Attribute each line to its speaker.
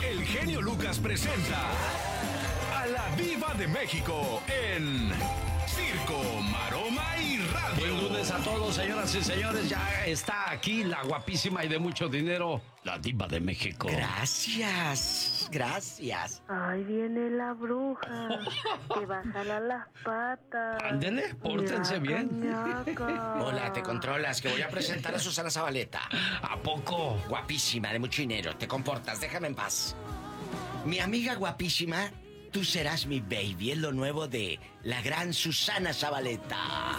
Speaker 1: el genio Lucas presenta a la Diva de México en Circo, Maroma y Radio.
Speaker 2: Buen lunes a todos, señoras y señores. Ya está aquí la guapísima y de mucho dinero, la Diva de México.
Speaker 3: Gracias, gracias.
Speaker 4: Ay, viene la bruja. Te va a jalar las patas.
Speaker 2: Ándele, pórtense bien.
Speaker 4: Ñaca.
Speaker 3: Hola, te controlas, que voy a presentar a Susana Zabaleta.
Speaker 2: ¿A poco?
Speaker 3: Guapísima, de mucho dinero. Te comportas, déjame en paz. Mi amiga guapísima, tú serás mi baby. Es lo nuevo de la gran Susana Zabaleta.